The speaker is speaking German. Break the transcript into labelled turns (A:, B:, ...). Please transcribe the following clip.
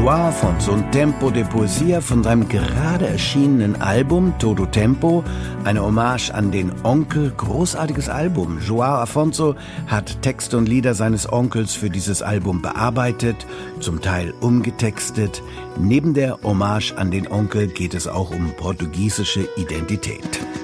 A: João Afonso und Tempo de Poesia von seinem gerade erschienenen Album Todo Tempo, eine Hommage an den Onkel, großartiges Album. João Afonso hat Texte und Lieder seines Onkels für dieses Album bearbeitet, zum Teil umgetextet. Neben der Hommage an den Onkel geht es auch um portugiesische Identität.